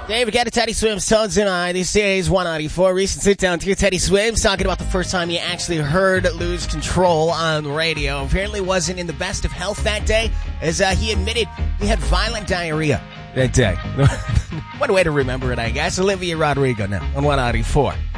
David got Teddy Swims, Tones and I. This is 194. Recent sit down to Teddy Swims talking about the first time he actually heard Lose Control on the radio. Apparently wasn't in the best of health that day, as he admitted he had violent diarrhea that day. One way to remember it, I guess. Olivia Rodrigo now on 194.